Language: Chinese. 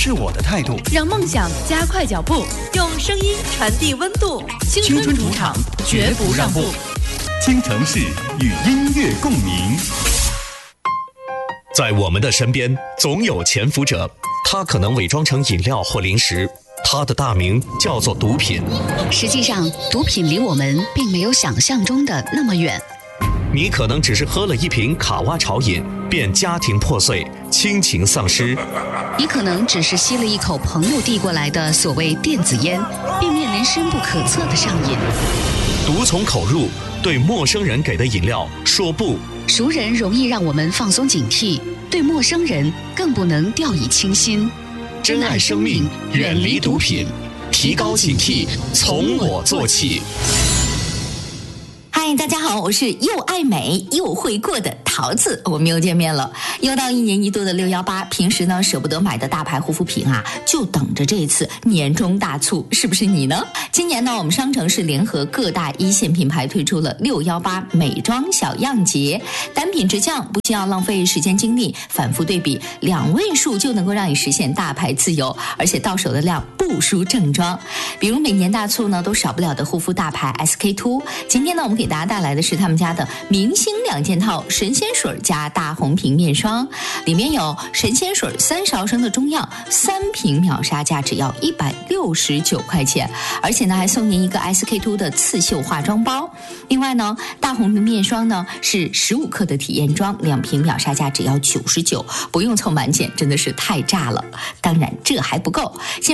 是我的态度， 让梦想加快脚步，用声音传递温度。 青春主场，绝不让步。 倾城市与音乐共鸣。 在我们的身边，总有潜伏者，他可能伪装成饮料或零食，他的大名叫做毒品。 实际上，毒品离我们并没有想象中的那么远。 你可能只是喝了一瓶卡哇潮饮，便家庭破碎，亲情丧失； 你可能只是吸了一口朋友递过来的所谓电子烟，并面临深不可测的上瘾。 毒从口入，对陌生人给的饮料说不。 熟人容易让我们放松警惕，对陌生人更不能掉以轻心。 珍爱生命，远离毒品，提高警惕，从我做起。 嗨，大家好，我是又爱美又会过的桃子，我们又见面了。又到1年1度的618，平时呢舍不得买的大牌护肤品啊，就等着这一次年终大促，是不是你呢？今年呢，我们商城是联合各大一线品牌推出了618美妆小样节，单品直降，不需要浪费时间精力反复对比，2位数就能够让你实现大牌自由，而且到手的量不输正装。比如每年大促呢都少不了的护肤大牌 SK-II， 今天呢我们给大家带来的是他们家的明星2件套神仙水加大红瓶面霜，里面有神仙水3毫升的中药，3瓶秒杀价只要169块钱，而且呢还送您一个 SK-II 的刺绣化妆包。另外呢，大红瓶面霜呢是15克的体验装，2瓶秒杀价只要99，不用凑满减，真的是太炸了。当然这还不够，